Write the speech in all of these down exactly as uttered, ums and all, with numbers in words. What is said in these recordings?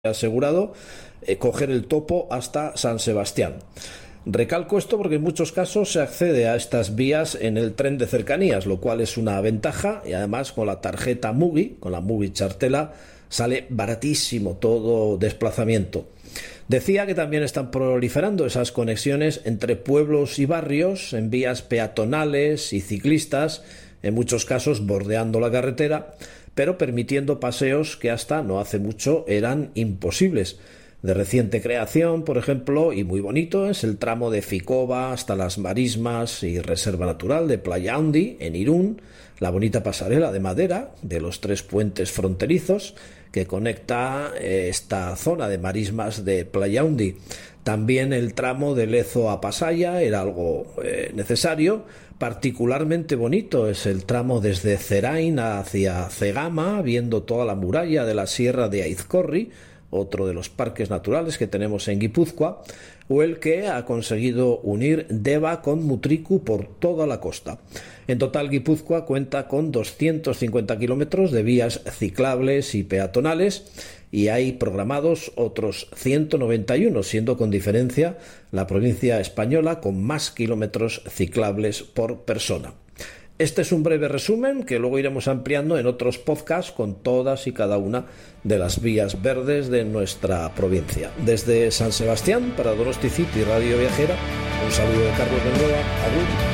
asegurado eh, coger el topo hasta San Sebastián. Recalco esto porque en muchos casos se accede a estas vías en el tren de cercanías, lo cual es una ventaja, y además con la tarjeta Mugi, con la Mugi Chartela, sale baratísimo todo desplazamiento. Decía que también están proliferando esas conexiones entre pueblos y barrios en vías peatonales y ciclistas, en muchos casos bordeando la carretera, pero permitiendo paseos que hasta no hace mucho eran imposibles. De reciente creación, por ejemplo, y muy bonito, es el tramo de Ficova hasta las Marismas y Reserva Natural de Playa Handi, en Irún, la bonita pasarela de madera de los tres puentes fronterizos que conecta eh, esta zona de marismas de Playa Handi. También el tramo de Lezo a Pasaya era algo eh, necesario. Particularmente bonito es el tramo desde Zerain hacia Cegama, viendo toda la muralla de la Sierra de Aizkorri, otro de los parques naturales que tenemos en Guipúzcoa, o el que ha conseguido unir Deva con Mutriku por toda la costa. En total, Guipúzcoa cuenta con doscientos cincuenta kilómetros de vías ciclables y peatonales, y hay programados otros ciento noventa y uno, siendo con diferencia la provincia española con más kilómetros ciclables por persona. Este es un breve resumen que luego iremos ampliando en otros podcasts con todas y cada una de las vías verdes de nuestra provincia. Desde San Sebastián, para Donosti City Radio Viajera, un saludo de Carlos Bengoa. Agur.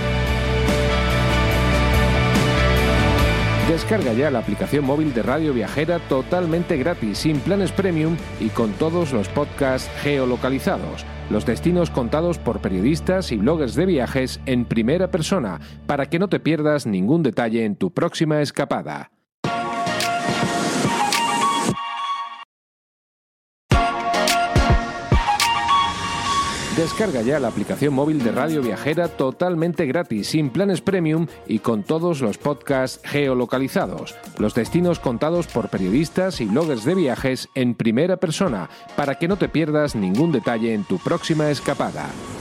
Descarga ya la aplicación móvil de Radio Viajera totalmente gratis, sin planes premium y con todos los podcasts geolocalizados. Los destinos contados por periodistas y bloggers de viajes en primera persona, para que no te pierdas ningún detalle en tu próxima escapada. Descarga ya la aplicación móvil de Radio Viajera totalmente gratis, sin planes premium y con todos los podcasts geolocalizados. Los destinos contados por periodistas y bloggers de viajes en primera persona, para que no te pierdas ningún detalle en tu próxima escapada.